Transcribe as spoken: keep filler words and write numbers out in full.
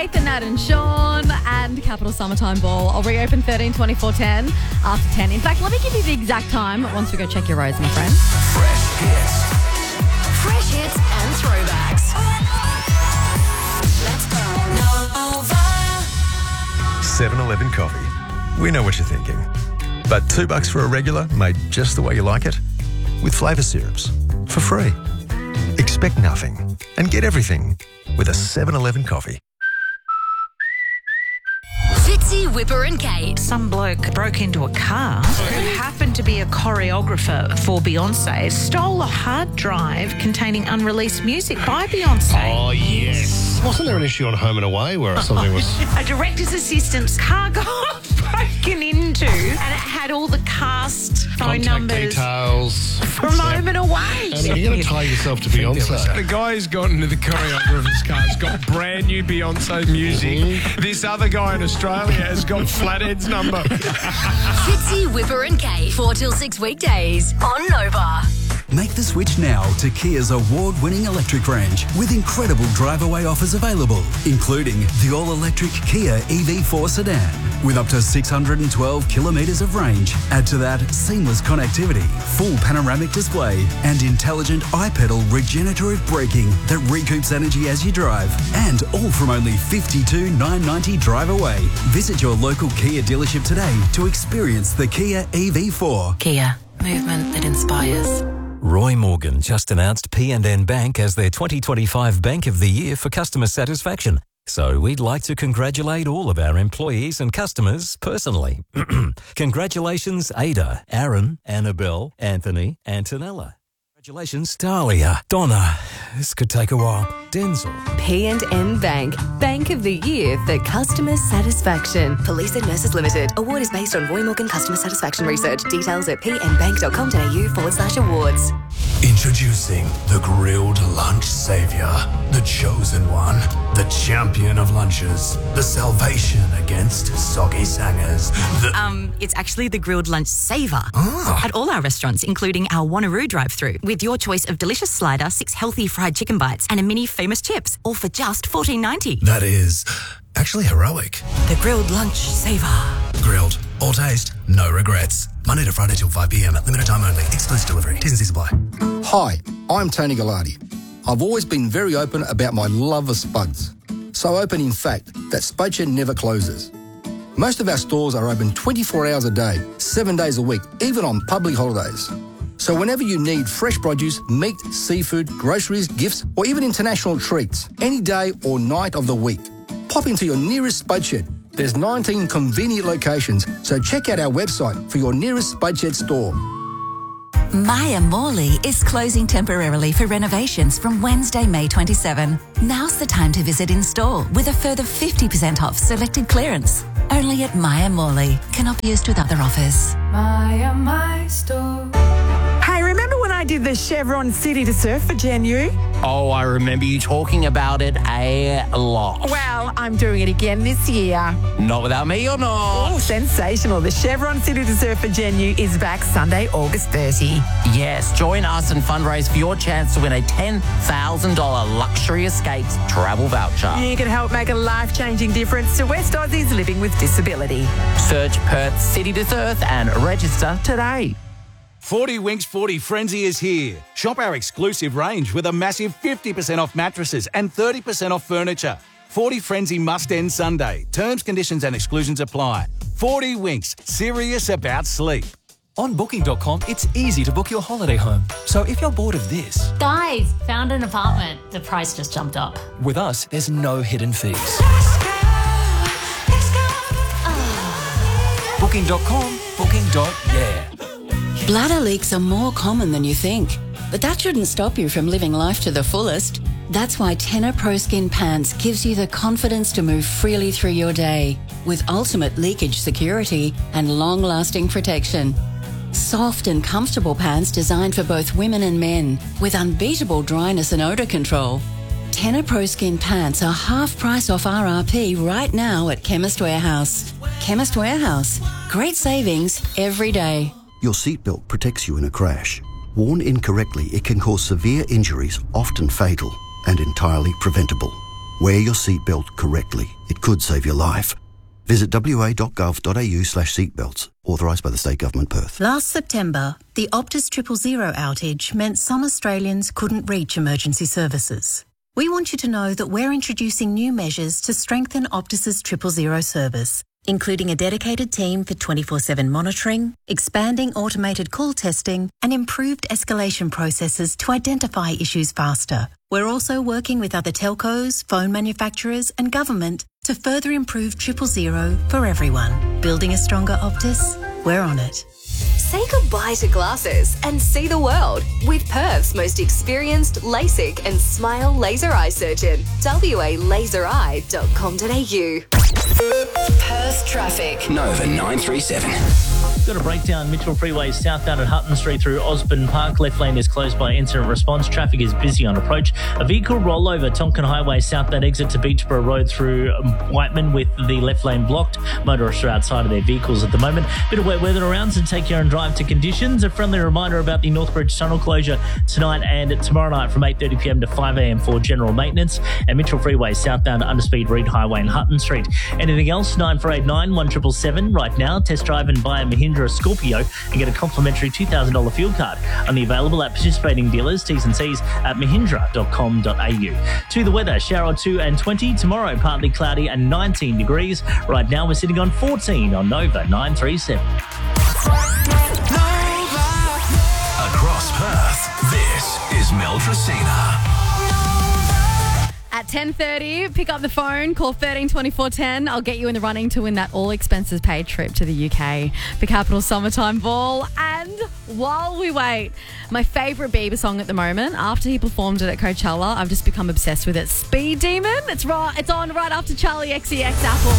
Nathan, Nat and Sean and Capital Summertime Ball. I'll reopen thirteen twenty-four ten after ten. In fact, let me give you the exact time once we go check your roads, my friend. Fresh hits. Fresh hits and throwbacks. Let's go. Nova. seven eleven coffee. We know what you're thinking. But two bucks for a regular made just the way you like it? With flavour syrups. For free. Expect nothing and get everything with a seven eleven coffee. Fitzy, Whipper and Kate. Some bloke broke into a car who happened to be a choreographer for Beyonce, stole a hard drive containing unreleased music by Beyonce. Oh, yes. Wasn't there an issue on Home and Away where something was... A director's assistant's car got broken into and it had all the cast phone Contact numbers details. from Home and Away. And you're going to tie yourself to Beyonce. The guy who's got into the choreographer's car has got brand new Beyonce music. Mm-hmm. This other guy in Australia has got Flathead's number. Fitzy, Whipper and Kate. four till six weekdays on Nova. Make the switch now to Kia's award-winning electric range with incredible drive-away offers available, including the all-electric Kia E V four sedan with up to six hundred twelve kilometres of range. Add to that seamless connectivity, full panoramic display and intelligent iPedal regenerative braking that recoups energy as you drive. And all from only fifty-two thousand nine hundred ninety drive away. Visit your local Kia dealership today to experience the Kia E V four. Kia. Movement that inspires. Roy Morgan just announced P and N Bank as their twenty twenty-five Bank of the Year for customer satisfaction. So we'd like to congratulate all of our employees and customers personally. Congratulations, Ada, Aaron, Annabelle, Anthony, Antonella. Congratulations, Dahlia, Donna. This could take a while. Denzel. P and N Bank, Bank of the Year for customer satisfaction. Police and Nurses Limited. Award is based on Roy Morgan customer satisfaction research. Details at pnbank.com.au forward slash awards. Introducing the grilled lunch savior, the chosen one, the champion of lunches, the salvation against soggy sangers. The Um, it's actually the grilled lunch saver Ah. at all our restaurants, including our Wanneroo drive-through, with your choice of delicious slider, six healthy fried chicken bites, and a mini famous chips, all for just fourteen ninety. That is actually heroic. The grilled lunch saver. Grilled, all taste, no regrets. Monday to Friday till five p.m. at limited time only. Exclusive delivery. T's and C's apply. Hi, I'm Tony Gallardi. I've always been very open about my love of Spuds. So open, in fact, that Spudshed never closes. Most of our stores are open twenty-four hours a day, seven days a week, even on public holidays. So whenever you need fresh produce, meat, seafood, groceries, gifts, or even international treats, any day or night of the week, pop into your nearest Spudshed. There's nineteen convenient locations, so check out our website for your nearest Spudshed store. Maya Morley is closing temporarily for renovations from Wednesday, May twenty-seventh. Now's the time to visit in store with a further fifty percent off selected clearance. Only at Maya Morley. Cannot be used with other offers. Maya, my store. Hey, remember when I did the Chevron City to Surf for Gen U? Oh, I remember you talking about it a lot. Well, I'm doing it again this year. Not without me or not. Oh, sensational. The Chevron City to Surf for Gen U is back Sunday, August thirtieth. Yes, join us and fundraise for your chance to win a ten thousand dollars Luxury Escapes travel voucher. You can help make a life-changing difference to West Aussies living with disability. Search Perth City to Surf and register today. forty Winks forty Frenzy is here. Shop our exclusive range with a massive fifty percent off mattresses and thirty percent off furniture. forty Frenzy must end Sunday. Terms, conditions and exclusions apply. forty Winks, serious about sleep. On booking dot com, it's easy to book your holiday home. So if you're bored of this, Guys, found an apartment. The price just jumped up. with us, there's no hidden fees. booking dot com, booking. Yeah. Bladder leaks are more common than you think, but that shouldn't stop you from living life to the fullest. That's why Tenor Pro Skin Pants gives you the confidence to move freely through your day with ultimate leakage security and long-lasting protection. Soft and comfortable pants designed for both women and men with unbeatable dryness and odor control. Tenor Pro Skin Pants are half price off R R P right now at Chemist Warehouse. Chemist Warehouse. Great savings every day. Your seatbelt protects you in a crash. Worn incorrectly, it can cause severe injuries, often fatal, and entirely preventable. Wear your seatbelt correctly. It could save your life. Visit wa.gov.au slash seatbelts. Authorised by the State Government, Perth. Last September, the Optus Triple Zero outage meant some Australians couldn't reach emergency services. We want you to know that we're introducing new measures to strengthen Optus's Triple Zero service, including a dedicated team for twenty-four seven monitoring, expanding automated call testing, and improved escalation processes to identify issues faster. We're also working with other telcos, phone manufacturers, and government to further improve Triple Zero for everyone. Building a stronger Optus? We're on it. Say goodbye to glasses and see the world with Perth's most experienced LASIK and Smile laser eye surgeon. w a laser eye dot com dot a u. Perth traffic. Nova nine three seven. Got a breakdown. Mitchell Freeway southbound at Hutton Street through Osborne Park. Left lane is closed by incident response. Traffic is busy on approach. A vehicle rollover Tonkin Highway southbound exit to Beachborough Road through Whiteman with the left lane blocked. Motorists are outside of their vehicles at the moment. Bit of wet weather around, so take care and drive to conditions. A friendly reminder about the Northbridge Tunnel closure tonight and tomorrow night from eight thirty p m to five a m for general maintenance. And Mitchell Freeway southbound Underspeed Reed Highway and Hutton Street. Anything else? nine four eight nine, one seven seven seven right now. Test drive and buy a Mahindra Scorpio and get a complimentary two thousand dollars fuel card. Only available at participating dealers. T's and C's at mahindra dot com dot a u. To the weather, shower two and twenty. Tomorrow, partly cloudy and nineteen degrees. Right now, we're sitting on fourteen on Nova nine three seven. Across Perth, this is Mel Tracina. At ten thirty, pick up the phone, call thirteen twenty-four ten. I'll get you in the running to win that all expenses paid trip to the U K for Capital Summertime Ball. And while we wait, my favourite Bieber song at the moment, after he performed it at Coachella, I've just become obsessed with it. Speed Demon. It's right. It's on right after Charlie X C X Apple.